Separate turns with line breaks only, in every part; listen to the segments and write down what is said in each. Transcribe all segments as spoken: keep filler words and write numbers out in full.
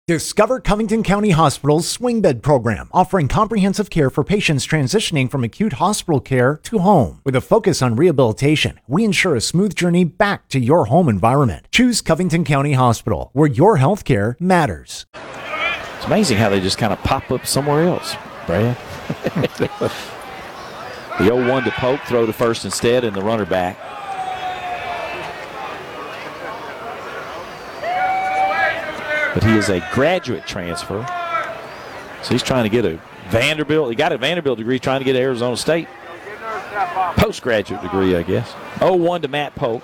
Discover Covington County Hospital's swing bed program, offering comprehensive care for patients transitioning from acute hospital care to home. With a focus on rehabilitation, we ensure a smooth journey back to your home environment. Choose Covington County Hospital, where your health care matters.
It's amazing how they just kind of pop up somewhere else, Brad. The oh one to Polk, throw to first instead, and the runner back. But he is a graduate transfer, so he's trying to get a Vanderbilt. He got a Vanderbilt degree, trying to get an Arizona State postgraduate degree, I guess. oh one to Matt Polk.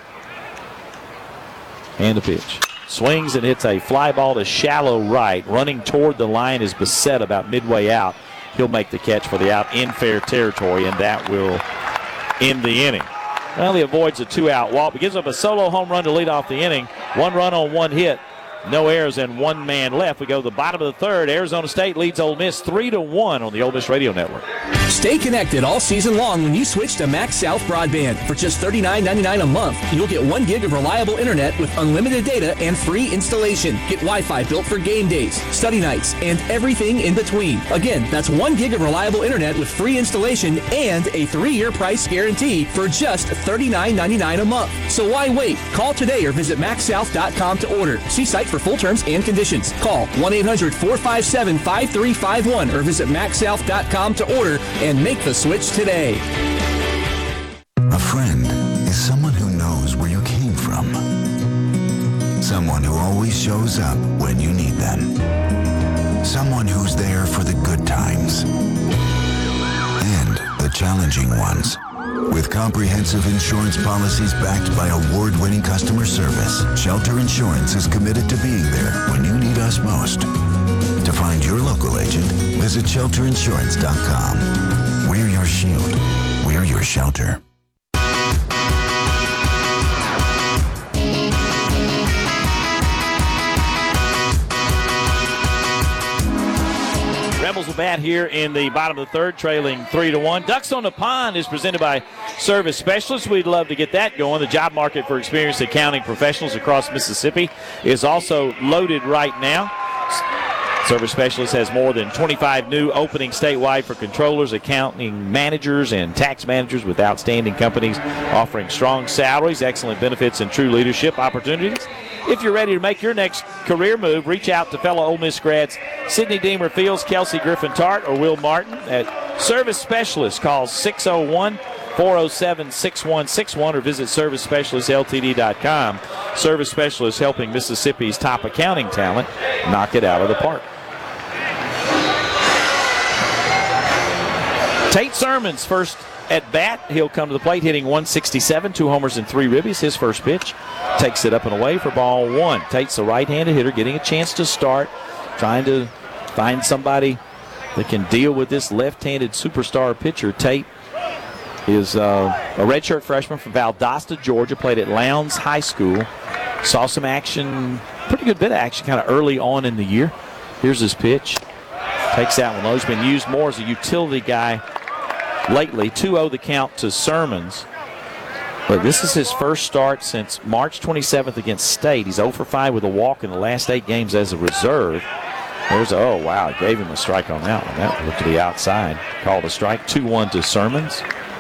And the pitch. Swings and hits a fly ball to shallow right. Running toward the line is Bissett about midway out. He'll make the catch for the out in fair territory, and that will end the inning. Well, he avoids a two-out walk, but gives up a solo home run to lead off the inning. One run on one hit. No errors and one man left. We go to the bottom of the third. Arizona State leads Ole Miss three to one on the Ole Miss Radio Network.
Stay connected all season long when you switch to Max South Broadband. For just thirty-nine ninety-nine a month, you'll get one gig of reliable internet with unlimited data and free installation. Get Wi-Fi built for game days, study nights, and everything in between. Again, that's one gig of reliable internet with free installation and a three-year price guarantee for just thirty-nine ninety-nine a month. So why wait? Call today or visit max south dot com to order. See site for full terms and conditions. Call one eight hundred four five seven five three five one or visit max south dot com to order and make the switch today.
A friend is someone who knows where you came from. Someone who always shows up when you need them. Someone who's there for the good times and the challenging ones. With comprehensive insurance policies backed by award-winning customer service, Shelter Insurance is committed to being there when you need us most. To find your local agent, visit shelter insurance dot com. We're your shield. We're your shelter.
Rebels will bat here in the bottom of the third, trailing three to one. Ducks on the Pond is presented by Service Specialists. We'd love to get that going. The job market for experienced accounting professionals across Mississippi is also loaded right now. Service Specialists has more than twenty-five new openings statewide for controllers, accounting managers, and tax managers with outstanding companies offering strong salaries, excellent benefits, and true leadership opportunities. If you're ready to make your next career move, reach out to fellow Ole Miss grads Sidney Deemer Fields, Kelsey Griffin-Tart, or Will Martin at Service Specialists. Call six oh one, four oh seven, six one six one or visit service specialists l t d dot com. Service Specialists helping Mississippi's top accounting talent knock it out of the park. Tate Sermons first at bat. He'll come to the plate hitting one sixty-seven, two homers and three ribbies. His first pitch takes it up and away for ball one. Tate's a right-handed hitter getting a chance to start, trying to find somebody that can deal with this left-handed superstar pitcher. Tate is uh, a redshirt freshman from Valdosta, Georgia, played at Lowndes High School. Saw some action, pretty good bit of action kind of early on in the year. Here's his pitch. Takes that one low. He's been used more as a utility guy lately. two oh the count to Sermons. But this is his first start since March twenty-seventh against State. He's oh for five with a walk in the last eight games as a reserve. There's a, oh, wow, gave him a strike on that one. That looked to the outside. Called a strike. two one to Sermons.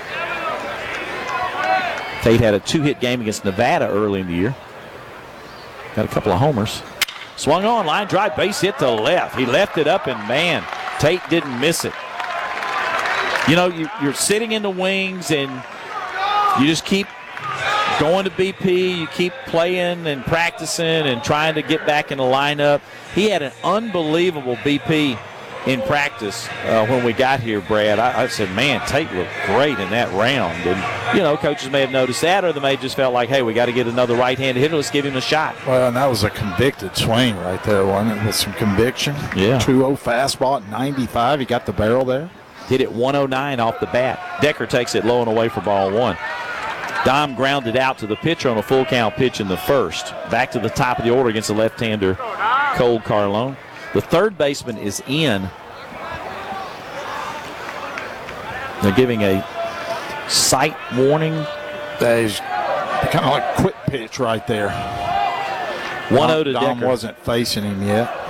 Tate had a two-hit game against Nevada early in the year. Got a couple of homers. Swung on, line drive, base hit to left. He left it up, and man, Tate didn't miss it. You know, you, you're sitting in the wings, and you just keep going to B P. You keep playing and practicing and trying to get back in the lineup. He had an unbelievable B P in practice uh, when we got here, Brad. I, I said, man, Tate looked great in that round. And, you know, coaches may have noticed that, or they may have just felt like, hey, we got to get another right-handed hitter. Let's give him a shot.
Well, and that was a convicted swing right there, wasn't it, with some conviction?
Yeah.
two oh fastball at ninety-five. He got the barrel there.
Hit it one oh nine off the bat. Decker takes it low and away for ball one. Dom grounded out to the pitcher on a full count pitch in the first. Back to the top of the order against the left-hander, Cole Carlone. The third baseman is in. They're giving a sight warning.
That is kind of like a quick pitch right there.
one oh to
Dom
Decker.
wasn't facing him yet.